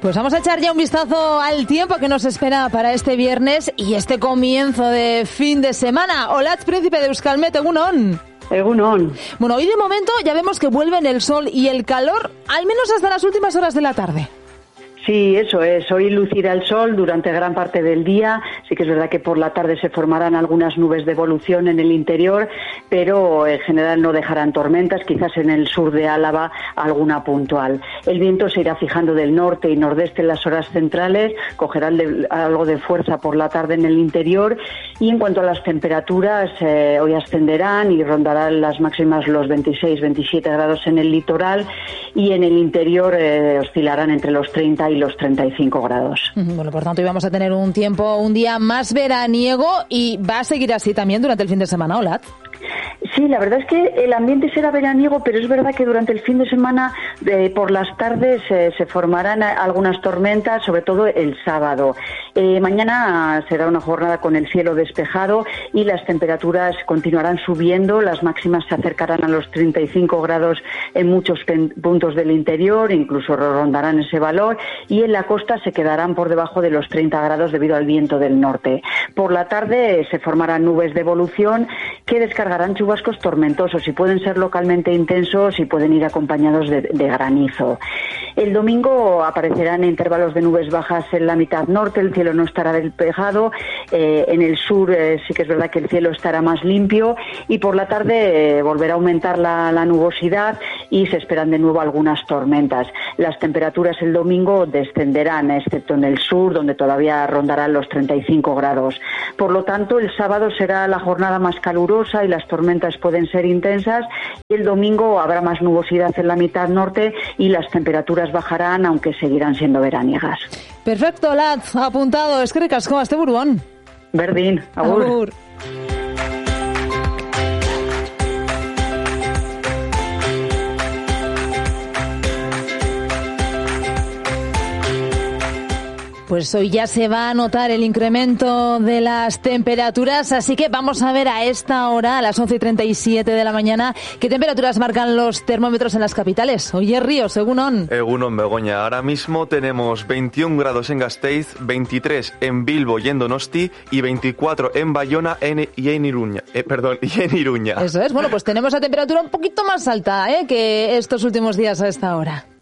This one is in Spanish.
Pues vamos a echar ya un vistazo al tiempo que nos espera para este viernes y este comienzo de fin de semana. Olatz, príncipe de Euskalmet, egunon. Egunon. Bueno, hoy de momento ya vemos que vuelven el sol y el calor, al menos hasta las últimas horas de la tarde. Sí, eso es. Hoy lucirá el sol durante gran parte del día. Sí que es verdad que por la tarde se formarán algunas nubes de evolución en el interior, pero en general no dejarán tormentas, quizás en el sur de Álava alguna puntual. El viento se irá fijando del norte y nordeste en las horas centrales, cogerá algo de fuerza por la tarde en el interior y en cuanto a las temperaturas, hoy ascenderán y rondarán las máximas los 26-27 grados en el litoral y en el interior oscilarán entre los 30 y los 35 grados. Bueno, por tanto, hoy vamos a tener un día más veraniego y va a seguir así también durante el fin de semana, Olatz. Sí, la verdad es que el ambiente será veraniego, pero es verdad que durante el fin de semana, por las tardes, se formarán algunas tormentas, sobre todo el sábado. Mañana será una jornada con el cielo despejado y las temperaturas continuarán subiendo. Las máximas se acercarán a los 35 grados en muchos puntos del interior, incluso rondarán ese valor, y en la costa se quedarán por debajo de los 30 grados debido al viento del norte. Por la tarde se formarán nubes de evolución que descargarán chubascos tormentosos y pueden ser localmente intensos y pueden ir acompañados de granizo. El domingo aparecerán intervalos de nubes bajas en la mitad norte, el cielo no estará despejado, en el sur sí que es verdad que el cielo estará más limpio y por la tarde volverá a aumentar la nubosidad y se esperan de nuevo algunas tormentas. Las temperaturas el domingo descenderán, excepto en el sur, donde todavía rondarán los 35 grados. Por lo tanto, el sábado será la jornada más calurosa y las tormentas pueden ser intensas y el domingo habrá más nubosidad en la mitad norte y las temperaturas bajarán, aunque seguirán siendo veraniegas. Perfecto, Olatz, apuntado. Eskerrik asko, asteburuan. Berdin, agur. Agur. Pues hoy ya se va a notar el incremento de las temperaturas, así que vamos a ver a esta hora, a las 11:37 de la mañana, qué temperaturas marcan los termómetros en las capitales. Oye, Ríos, egunon. Egunon, Begoña. Ahora mismo tenemos 21 grados en Gasteiz, 23 en Bilbo y en Donosti y 24 en Bayona y en Iruña. Eso es. Bueno, pues tenemos la temperatura un poquito más alta que estos últimos días a esta hora.